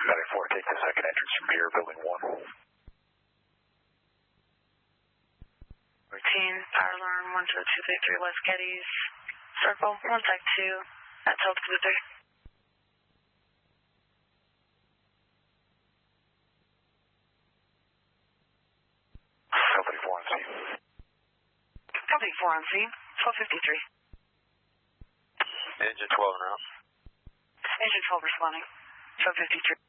94, take the second entrance from Pier Building 1. Routine, power alarm 10233 West Geddes, circle, 1 sec 2, at Delta Blue 3. Company 4 on scene. Company 4 on scene, 1253. Engine 12 en route. Engine 12 responding, 1253.